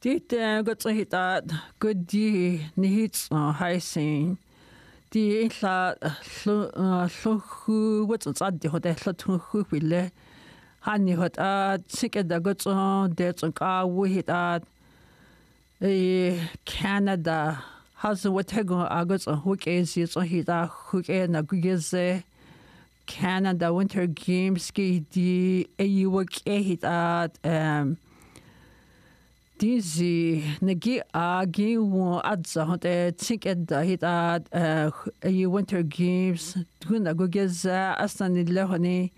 Dit got so hit at good di ni hits high sing. Di illa llwchu what's at di hot llwchu wille. Hanni hot at sikke da got so det so ka wi hit at Canada has what go agot so hook is so hit a hook na gugeze Canada Winter Games ski di work hit at Dizi nagi agi wo adza hote ticket da hit at Winter Games duna gugeza asani lehoni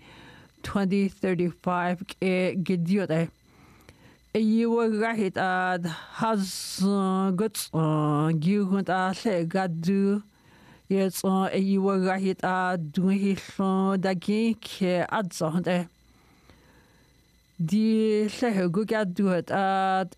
2035 gidiode work hit at has got gihunt a le gadu yes work hit at du hilo dagi ke adza hote Die lehe gugad duet at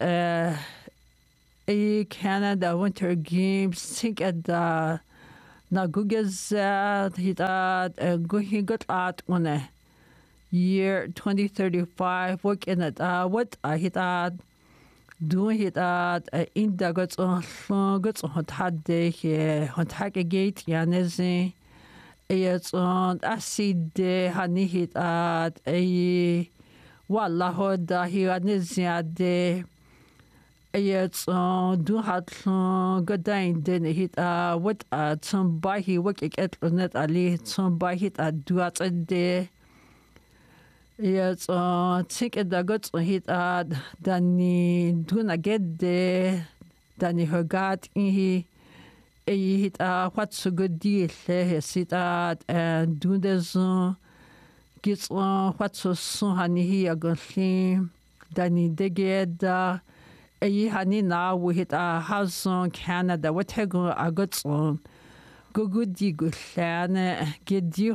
Canada Winter Games think at na gugaz hit at guhigot at one year 2035 work in it what I hit at doing hit at inda got hot had de hot hack gate yanezi it's on acid honey hit at Walla hoda hiranizade ayets du hat godain den hit what some by he work at net ali some by hit du at de yes think at the got hit dani do na get de dani hogat in he hit what so good deal he sit and do this Gits what so honey he agonli dani degeda hani na we hit house on Canada what go agot on go good di good lane get you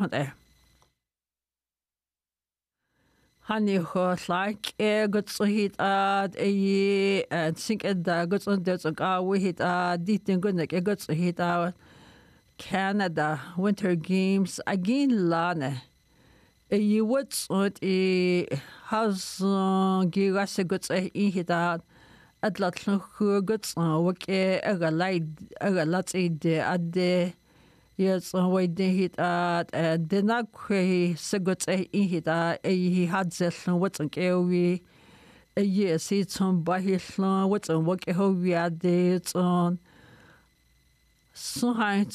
honey ho like got so hit think at the got on that we hit di thing go like got so hit Canada Winter Games again lane what's what has gigas got hit at lat got work a lot at the yes way they hit at the not got hit he had what's on we yes it's some by his what's on work how we had it on so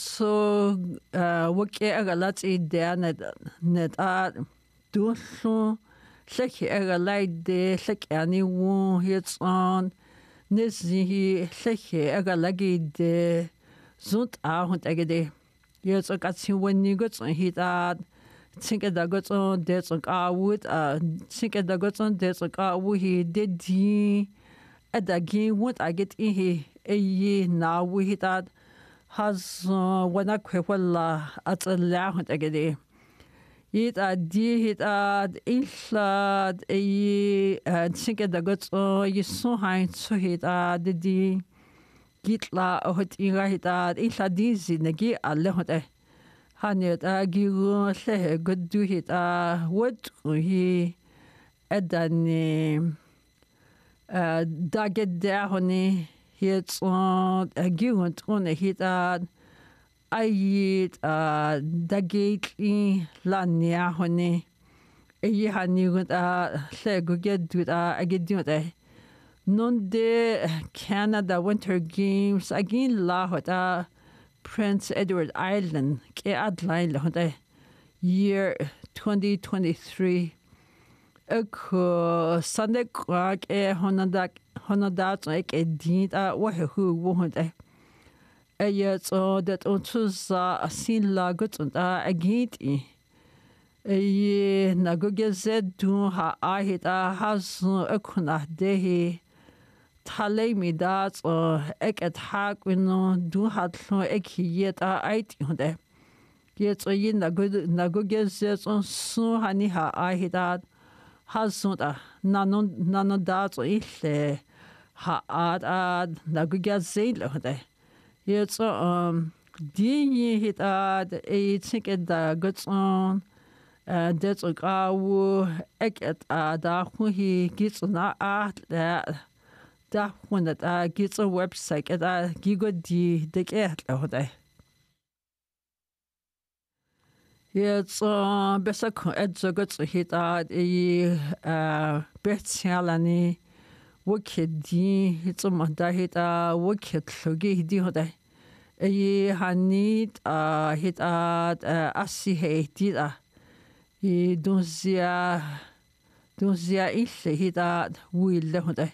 work a lot there net do so like a light de like any one hits on nisi like a lagi de zut hunt agade yes I got you when you got hit think that got on that's would think that got on that's he did at the game what I get in here a year now we hit that has when I quella at a loud agade. It hit inflad think that got you so high so hit the gitla hot ira hit infla dizzy nagi alle hot hanet giru le good do hit what he edan daget there honey it's on a given on a hit I eat the gate in Lania honey. A year had you go get to I get do it. None de Canada Winter Games again la hot Prince Edward Island ke adline hot year 2023. Sunday clock Honadat like a deed what who won't yes that on a sin la gut und a geht na go gezed du ha I hit has a kunah de tale mi dat ek et hak when du hat so ek yet ait hunde jetzt na go gezed on so hani ha I hit has so na dat ich ha na go gezed hunde Jetzt die hit think at the guts on that's ek da he gets na that da hundet gits a website gigo di de hode. Jetzt besser etzogot hita betsalani wokedi hitsom da hita woket logi di hode. Hanit hita assi heitida. Dunsia ille hita wille hode.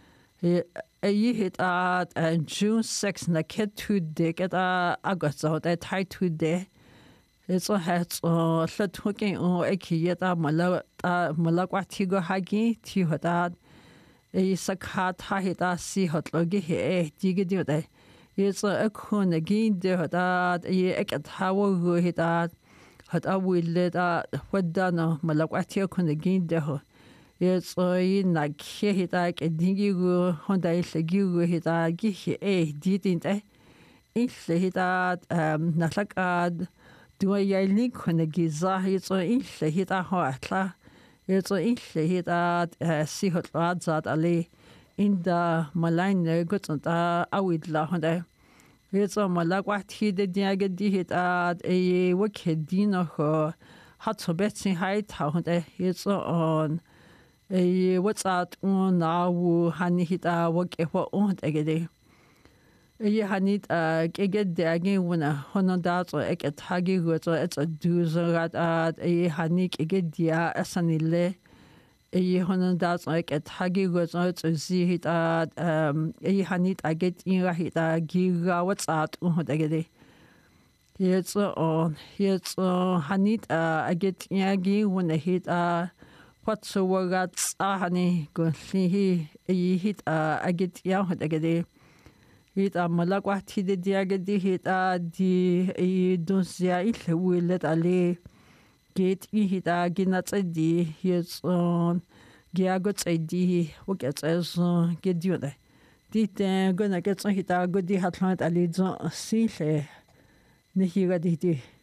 Hita June 6 na ket tude geta august hode tai tude. Så så sluthoking og ekiyeta malakwatigo hagi ti hoda sakat hita si hotlogi he digidode is a kunagi de hoda ekat hawo hita hota willa hodana malakwatio kunagi de ho is na hita dingigo honda ilgigo hita gi didinte ille hita naslakad du jeg kunne giza så ille hita hatla så ille hita si hotladzat ali inda malaine gutsa awidla honda så malakwat hide diage di hita wokedino ho hat so betsi heit honda så on whatsapp on now hani hita wokefo on egede hanit get the again when a honda or ek hagi go it's a duzer at hanik get dia asanile honda ek hagi go it's see hit at hanit get in hit giga what's at hode jetzt on jetzt hanit get yagi when a hit what so got hani go see hit get ya hode hita malakwati de diagadi hita di dunsia ille willet ali get hita ginatsedi hitson giagotsedi wokets gediode dit gonna get hita godi hatlant ali zo sile nihira di